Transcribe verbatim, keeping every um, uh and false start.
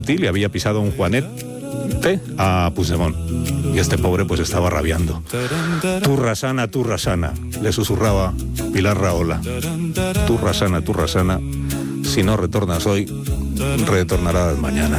le había pisado un Juanet a Puigdemont. Y este pobre pues estaba rabiando. Turra sana, turra sana, le susurraba Pilar Rahola. Turra sana, turra sana, si no retornas hoy, retornarás mañana.